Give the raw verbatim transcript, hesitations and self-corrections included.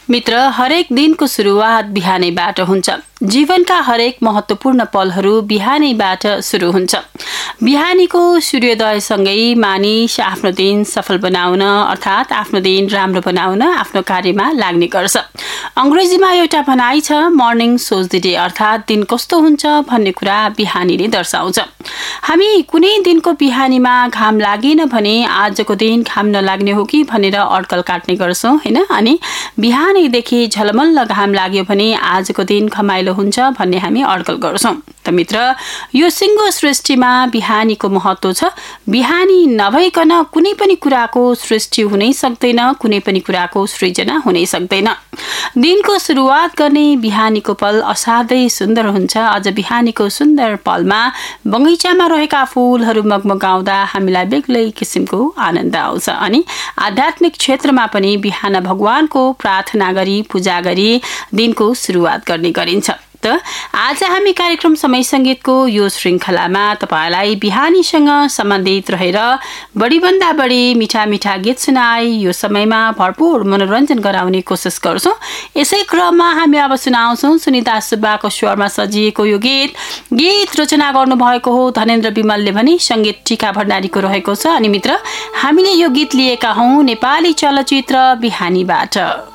मित्र, हरेक दिनको सुरुवात बिहानैबाट हुन्छ। जीवनका हरेक महत्त्वपूर्ण पलहरू बिहानैबाट सुरु हुन्छ। बिहानीको सूर्योदयसँगै मानिस आफ्नो दिन सफल बनाउन अर्थात् आफ्नो दिन राम्रो बनाउन आफ्नो कार्यमा लाग्ने गर्छ। अंग्रेजीमा एउटा भनाइ छ, मर्निङ सोज द डे, अर्थात् दिन कस्तो हुन्छ भन्ने कुरा बिहानीले दर्शाउँछ। हामी कुनै दिनको बिहानीमा घाम लागेन भने आजको दिन घाम नलाग्ने हो कि भनेर अड्कल काट्ने गर्छौं, हैन? अनि बिहानैदेखि झलमल्ल घाम लाग्यो भने आजको दिन घमाइलो हुन्छ भन्ने हामी अड्कल गर्छौं। त मित्र, यो सिंगो सृष्टिमा बिहानीको महत्व छ। बिहानी नभइकन कुनै पनि कुराको सृष्टि हुनै सक्दैन, कुनै पनि कुराको सृजना हुनै सक्दैन। दिनको सुरुवात गर्ने बिहानीको पल असाध्यै सुन्दर हुन्छ। अझ बिहानीको सुन्दर पलमा बगैँचामा रहेका फूलहरू मगमगाउँदा हामीलाई बेग्लै किसिमको आनन्द आउँछ। अनि आध्यात्मिक क्षेत्रमा पनि बिहान भगवानको प्रार्थना गरी पूजा गरी दिनको सुरुवात गर्ने गरिन्छ। आज हामी कार्यक्रम समय संगीतको यो श्रृंखलामा तपाईलाई बिहानीसँग सम्बन्धित रहेर बढीभन्दा बढी मिठा मिठा गीत सुनाई यो समयमा भरपूर मनोरञ्जन गराउने कोसिस गर्छौं। यसै क्रममा हामी अब सुनाउँछौं सुनिता सुब्बाको स्वरमा सजिएको यो गीत। गीत रचना गर्नुभएको हो धनेन्द्र विमलले भने संगीत टीका भण्डारीको रहेको छ। अनि मित्र, हामीले यो गीत लिएका हौं नेपाली चलचित्र बिहानीबाट।